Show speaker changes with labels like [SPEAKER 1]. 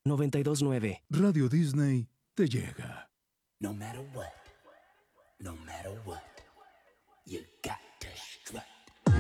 [SPEAKER 1] 92.9.
[SPEAKER 2] Radio Disney te llega.
[SPEAKER 3] No matter what, no matter what.